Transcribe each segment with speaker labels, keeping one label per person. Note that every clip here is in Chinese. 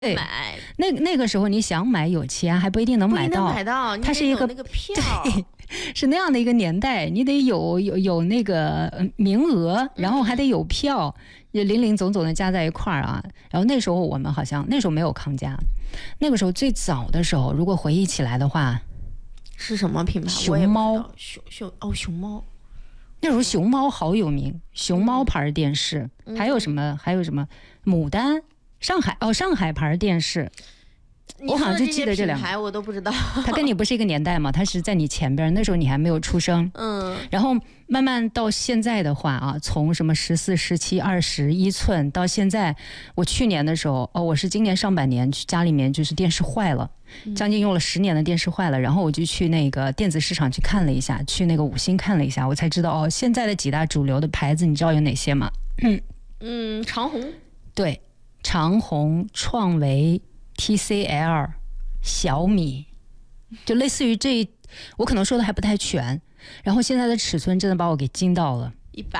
Speaker 1: 买。
Speaker 2: 那个时候你想买有钱还不一定能买到，它是一个
Speaker 1: 那个票，
Speaker 2: 对，是那样的一个年代，你得有那个名额，然后还得有票，林林总总的加在一块儿啊。然后那时候我们好像那时候没有康佳，那个时候最早的时候，如果回忆起来的话，
Speaker 1: 是什么品牌？
Speaker 2: 熊猫，
Speaker 1: 熊猫。
Speaker 2: 那时候熊猫好有名，熊猫牌电视，还有什么牡丹，上海牌电视。我好像就记得这两个
Speaker 1: 品牌，我都不知道。
Speaker 2: 它跟你不是一个年代嘛，它是在你前边，那时候你还没有出生。然后慢慢到现在的话啊，从什么14、17、21寸到现在，我去年的时候，我是今年上半年家里面就是电视坏了，将近用了10年的电视坏了，然后我就去那个电子市场去看了一下，去那个五星看了一下，我才知道现在的几大主流的牌子，你知道有哪些吗？
Speaker 1: 长虹。
Speaker 2: 对，长虹、创维、TCL、小米，就类似于这，我可能说的还不太全。然后现在的尺寸真的把我给惊到了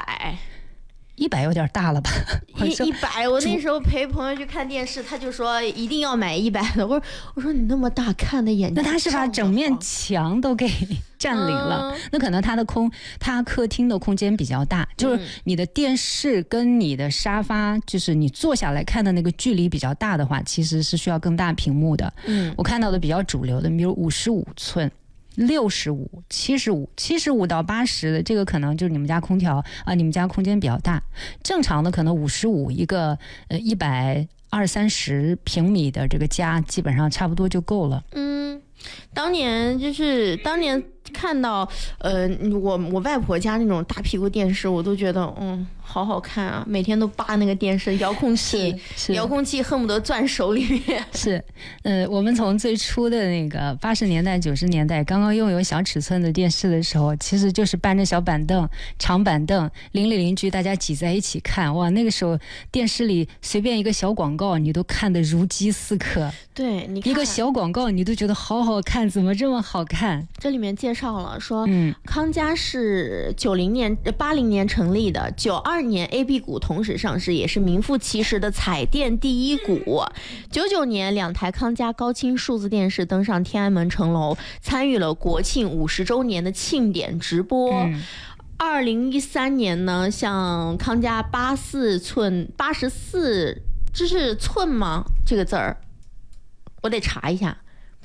Speaker 2: ，100有点大了吧
Speaker 1: ？100，我那时候陪朋友去看电视，他就说一定要买100的。我说你那么大看的眼睛，
Speaker 2: 那他是把整面墙都给占领了。那可能他客厅的空间比较大，就是你的电视跟你的沙发，就是你坐下来看的那个距离比较大的话，其实是需要更大屏幕的。我看到的比较主流的，比如55寸。65、75到80的，这个可能就是你们家空调啊，你们家空间比较大。正常的可能55，一个120-130平米的这个家，基本上差不多就够了。
Speaker 1: 当年看到我外婆家那种大屁股电视，我都觉得好好看啊，每天都扒那个电视遥控器恨不得攥手里面。
Speaker 2: 是我们从最初的那个80年代90年代刚刚拥有小尺寸的电视的时候，其实就是搬着小板凳长板凳，邻里邻居大家挤在一起看。哇，那个时候电视里随便一个小广告你都看得如饥似渴。
Speaker 1: 对，你看
Speaker 2: 一个小广告你都觉得好好看，怎么这么好看。
Speaker 1: 这里面介绍了说康佳是80年成立的，92年 AB 股同时上市，也是名副其实的彩电第一股。99年2台康佳高清数字电视登上天安门城楼，参与了国庆50周年的庆典直播。2013年呢，像康佳84这是寸吗？这个字儿我得查一下。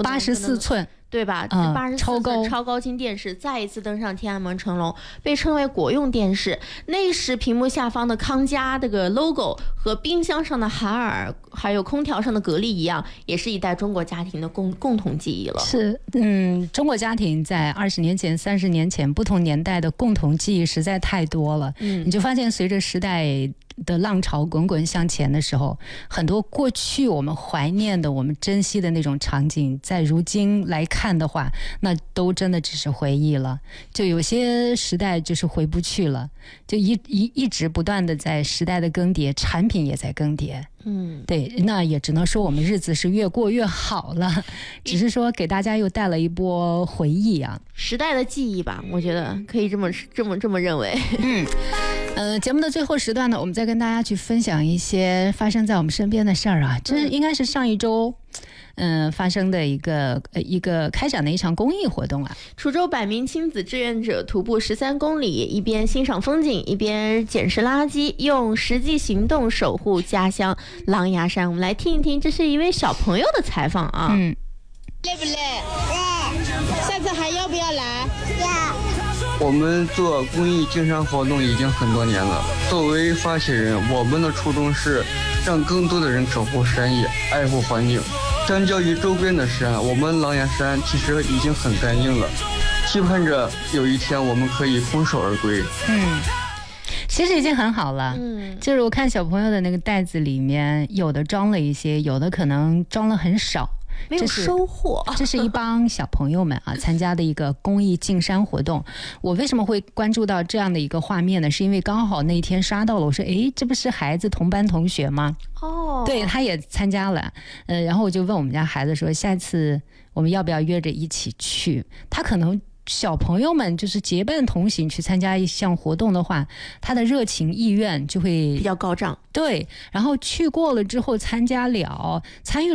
Speaker 2: 84寸
Speaker 1: 对吧？84超高清电视再一次登上天安门城楼，被称为国用电视。那时屏幕下方的康佳这个 logo 和冰箱上的海尔还有空调上的格力一样，也是一代中国家庭的共同记忆了。
Speaker 2: 是，中国家庭在20年前、30年前不同年代的共同记忆实在太多了。你就发现随着时代的浪潮滚滚向前的时候，很多过去我们怀念的、我们珍惜的那种场景，在如今来看的话，那都真的只是回忆了。就有些时代就是回不去了，就一直不断的在时代的更迭，产品也在更迭。对，那也只能说我们日子是越过越好了，只是说给大家又带了一波回忆啊，
Speaker 1: 时代的记忆吧，我觉得可以这么认为。
Speaker 2: 节目的最后时段呢，我们再跟大家去分享一些发生在我们身边的事儿啊。这应该是上一周发生的一个开展的一场公益活动啊。
Speaker 1: 滁州100名亲子志愿者徒步13公里，一边欣赏风景，一边捡拾垃圾，用实际行动守护家乡狼牙山。我们来听一听，这是一位小朋友的采访啊。
Speaker 3: 累不累？累。下次还要不要来？
Speaker 4: 要。
Speaker 5: 我们做公益经商活动已经很多年了。作为发起人，我们的初衷是让更多的人守护山野，爱护环境。相较于周边的山，我们狼牙山其实已经很干净了。期盼着有一天我们可以空手而归。
Speaker 2: 其实已经很好了。就是我看小朋友的那个袋子里面，有的装了一些，有的可能装了很少。
Speaker 1: 没有收获。
Speaker 2: 这是一帮小朋友们啊参加的一个公益进山活动。我为什么会关注到这样的一个画面呢？是因为刚好那一天刷到了，我说这不是孩子同班同学吗？对，他也参加了。然后我就问我们家孩子说，下次我们要不要约着一起去？他可能小朋友们就是结伴同行去参加一项活动的话，他的热情意愿就会
Speaker 1: 比较高涨。
Speaker 2: 对，然后去过了之后参与